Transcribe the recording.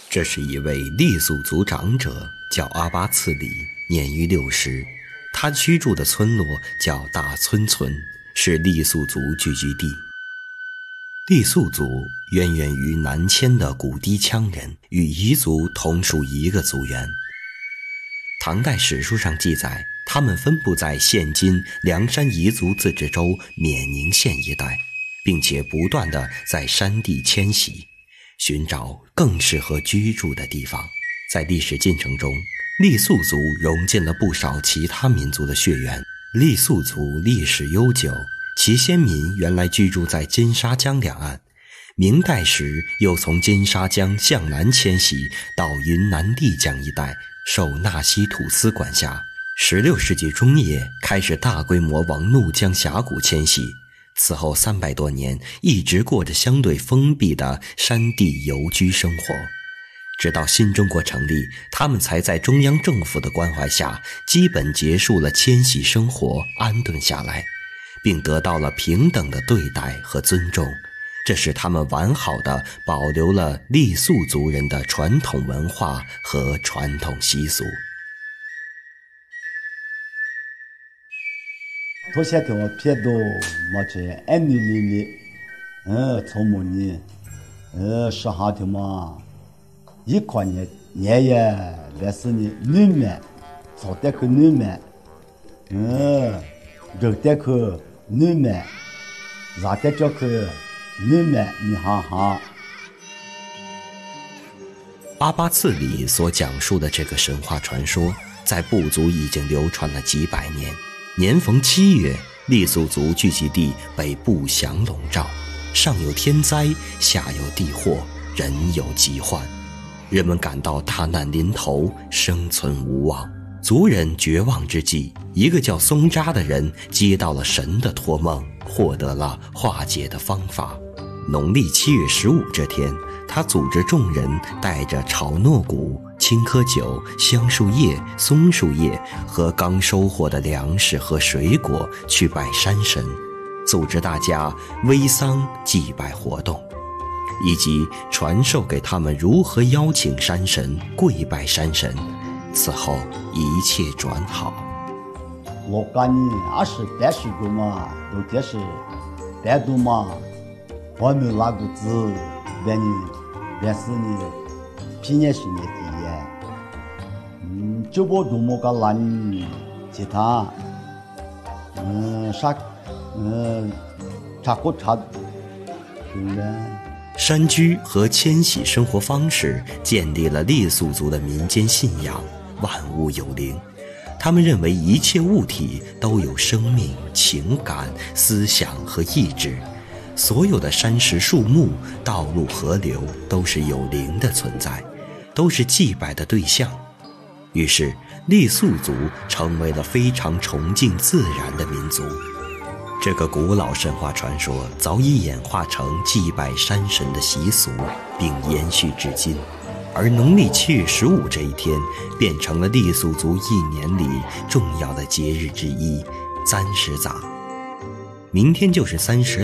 这是一位傈僳族长者，叫阿巴次里，年逾60。他居住的村落叫大村村，是傈僳族聚居地。傈僳族渊源于南迁的古氐羌人，与彝族同属一个族源。唐代史书上记载，他们分布在现今凉山彝族自治州冕宁县一带，并且不断地在山地迁徙，寻找更适合居住的地方。在历史进程中，傈僳族融进了不少其他民族的血缘。傈僳族历史悠久，其先民原来居住在金沙江两岸，明代时又从金沙江向南迁徙到云南丽江一带，受纳西土司管辖。16世纪中叶开始大规模往怒江峡谷迁徙，此后300多年一直过着相对封闭的山地游居生活。直到新中国成立，他们才在中央政府的关怀下基本结束了迁徙生活，安顿下来，并得到了平等的对待和尊重。这使他们完好地保留了傈僳族人的传统文化和传统习俗。 头先给我撇到么子安尼里从么呢是哈的嘛一块年爷爷来是呢女们早点去女们热点去女们热点就去女们你哈哈。 阿巴次里所讲述的这个神话传说，在部族已经流传了几百年。年逢7月，傈僳族聚集地被不祥笼罩，上有天灾，下有地祸，人有疾患，人们感到大难临头，生存无望。族人绝望之际，一个叫松扎的人接到了神的托梦，获得了化解的方法。农历7月15这天，他组织众人带着炒糯谷、青稞酒、香树叶、松树叶和刚收获的粮食和水果去拜山神，组织大家煨桑祭拜活动，以及传授给他们如何邀请山神、跪拜山神。此后一切转好。 我感觉20-30个嘛，有点是白度嘛，我们那个字别是呢皮年是年底这波多么个难其他查过查山居和迁徙生活方式建立了傈僳族的民间信仰，万物有灵。他们认为一切物体都有生命、情感、思想和意志，所有的山石树木、道路河流都是有灵的存在，都是祭拜的对象。于是傈僳族成为了非常崇敬自然的民族。这个古老神话传说早已演化成祭拜山神的习俗，并延续至今。而农历7月15这一天变成了傈僳族一年里重要的节日之一——30早。明天就是30